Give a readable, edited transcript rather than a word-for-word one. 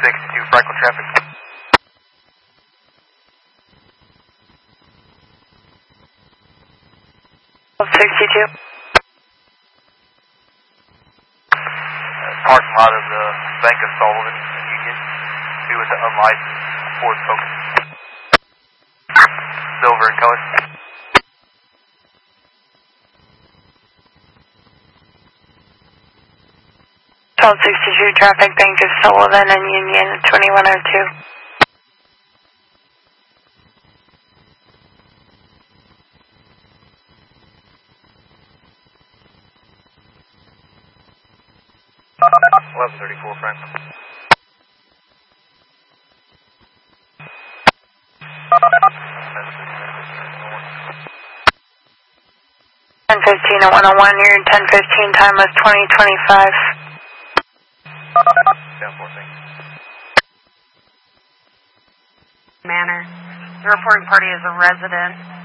1262 Franklin traffic. 1262. Parking lot of the Bank of Sullivan Union. Be with the unlicensed Ford Focus. Silver in color. Traffic, Bank of Sullivan and Union 2102. $11.34 Franklin. Ten 15 at 101. Your 10:15 time was 2025. Manor. The reporting party is a resident.